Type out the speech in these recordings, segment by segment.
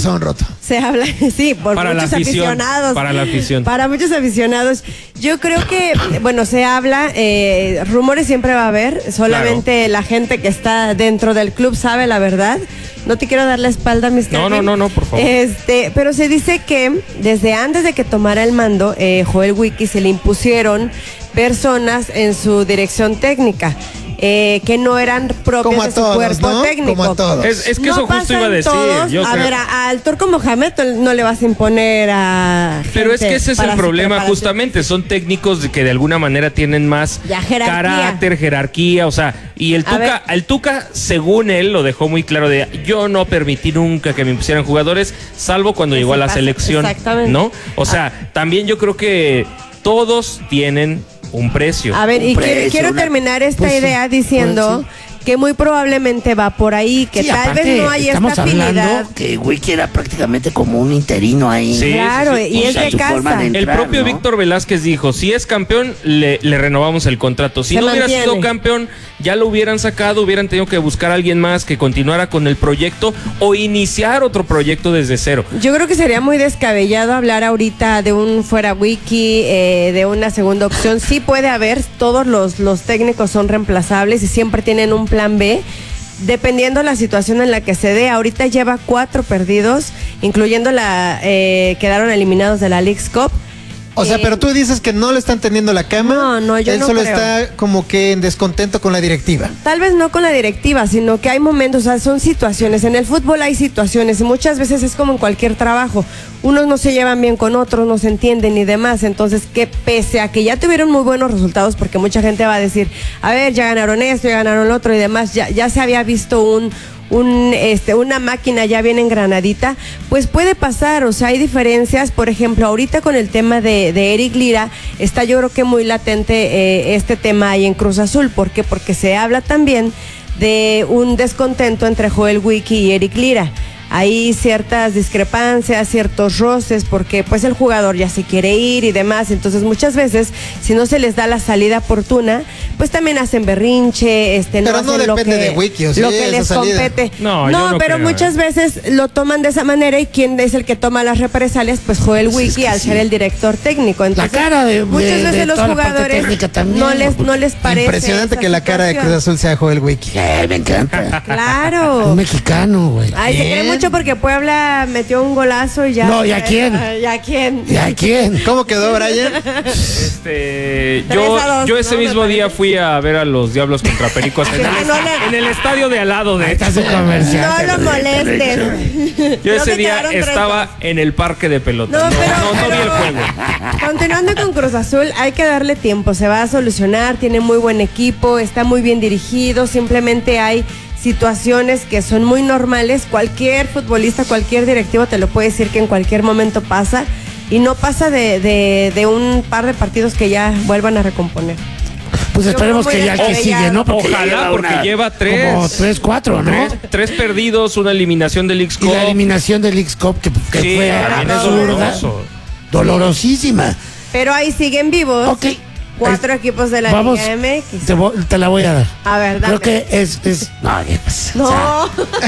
corazón roto. Se habla, sí, por Para muchos la afición, aficionados. para la afición. Para muchos aficionados. Yo creo que, bueno, se habla, rumores siempre va a haber, solamente la gente que está dentro del club sabe la verdad. No te quiero dar la espalda, Mr. No, por favor. Pero se dice que desde antes de que tomara el mando, Joel Wiki, se le impusieron personas en su dirección técnica. Que no eran propios de su cuerpo técnico. Como a todos. Es que eso justo iba a decir. Ver, al Turco Mohamed no le vas a imponer a Pero es que ese es el problema justamente. Son técnicos que de alguna manera tienen más carácter, jerarquía, o sea, y el Tuca, según él, lo dejó muy claro de yo no permití nunca que me impusieran jugadores, salvo cuando llegó a la selección, ¿no? O sea, también yo creo que todos tienen un precio. A ver, y quiero terminar esta idea diciendo que muy probablemente va por ahí, que tal vez no hay esta afinidad. Que Wiki era prácticamente como un interino ahí. Sí, claro, y es de casa. El propio Víctor Velázquez dijo, si es campeón, le renovamos el contrato. Si no hubiera sido campeón, ya lo hubieran sacado, hubieran tenido que buscar a alguien más que continuara con el proyecto o iniciar otro proyecto desde cero. Yo creo que sería muy descabellado hablar ahorita de un fuera Wiki, de una segunda opción. Sí puede haber, todos los técnicos son reemplazables y siempre tienen un plan B, dependiendo la situación en la que se dé. Ahorita lleva 4 perdidos, incluyendo quedaron eliminados de la Leagues Cup. O sea, pero tú dices que no le están tendiendo la cama. No, yo Él no solo creo. está como que en descontento con la directiva. Tal vez no con la directiva, sino que hay momentos, o sea, son situaciones. En el fútbol hay situaciones y muchas veces es como en cualquier trabajo. Unos no se llevan bien con otros, no se entienden y demás. Entonces, que pese a que ya tuvieron muy buenos resultados, porque mucha gente va a decir, a ver, ya ganaron esto, ya ganaron lo otro y demás, ya se había visto una máquina ya bien engranadita, pues puede pasar, o sea, hay diferencias. Por ejemplo, ahorita con el tema de Eric Lira, está yo creo que muy latente este tema ahí en Cruz Azul. ¿Por qué? Porque se habla también de un descontento entre Joel Wiki y Eric Lira. Hay ciertas discrepancias, ciertos roces, porque pues el jugador ya se quiere ir y demás. Entonces muchas veces, si no se les da la salida oportuna, pues también hacen berrinche, pero no hacen depende de Wiki, o sea, lo que les compete. No, pero muchas veces lo toman de esa manera, y quién es el que toma las represalias, pues Joel Wiki, al ser el director técnico. Entonces, la cara de muchas veces los jugadores no les parece. Impresionante que la cara de Cruz Azul sea Joel Wiki. Me encanta. Claro. Un mexicano, güey. Ay, se cree mucho porque Puebla metió un golazo y ya. No, ¿y a quién? ¿Y a quién? ¿Y a quién? ¿Cómo quedó, Brian? Yo ese mismo día fui a ver a los Diablos contra Pericos en el estadio de al lado de No lo molesten. Yo ese día estaba en el parque de pelota. No vi el juego. Continuando con Cruz Azul, hay que darle tiempo, se va a solucionar, tiene muy buen equipo, está muy bien dirigido, simplemente hay situaciones que son muy normales. Cualquier futbolista, cualquier directivo te lo puede decir que en cualquier momento pasa, y no pasa de un par de partidos que ya vuelvan a recomponer. Pues esperemos que ya que sigue, ¿no? Porque ojalá, porque lleva 3. Como 3, 4, ¿no? 3 perdidos, una eliminación del Leagues Cup. Y la eliminación del Leagues Cup que sí, fue absurda, dolorosísima. Pero ahí siguen vivos. Ok. 4 equipos de la Liga MX. Te la voy a dar. A ver, dame. Creo que es no, no.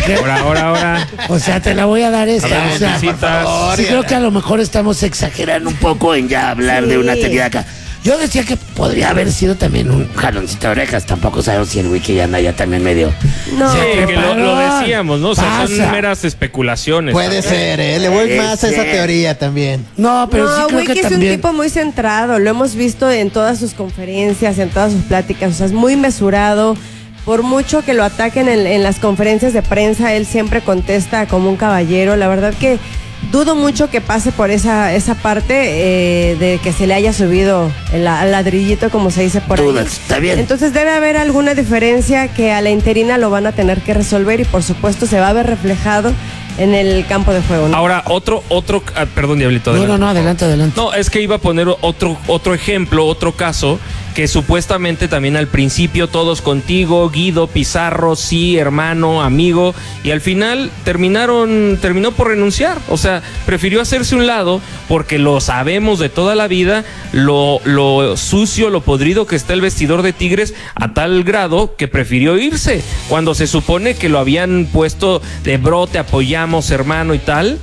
Ahora. O sea, te la voy a dar esta. O sea, sí, creo que a lo mejor estamos exagerando un poco en ya hablar de una teoría acá. Yo decía que podría haber sido también un jaloncito de orejas. Tampoco sabemos si el Wiki anda ya también medio. No, sí, que lo decíamos, ¿no? O sea, son meras especulaciones. Puede ser, Le voy más a esa teoría también. No, pero sí creo Wiki que es también. un tipo muy centrado. Lo hemos visto en todas sus conferencias, en todas sus pláticas. O sea, es muy mesurado. Por mucho que lo ataquen en las conferencias de prensa, él siempre contesta como un caballero. La verdad que dudo mucho que pase por esa parte de que se le haya subido el ladrillito, como se dice por ahí. Está bien. Entonces debe haber alguna diferencia que a la interina lo van a tener que resolver, y por supuesto se va a ver reflejado en el campo de juego, ¿no? Ahora, perdón, Diablito. No, adelante. No, es que iba a poner otro ejemplo, otro caso, que supuestamente también al principio todos contigo, Guido, Pizarro, sí, hermano, amigo, y al final terminó por renunciar. O sea, prefirió hacerse un lado, porque lo sabemos de toda la vida, lo sucio, lo podrido que está el vestidor de Tigres, a tal grado que prefirió irse, cuando se supone que lo habían puesto de brote, apoyamos, hermano y tal.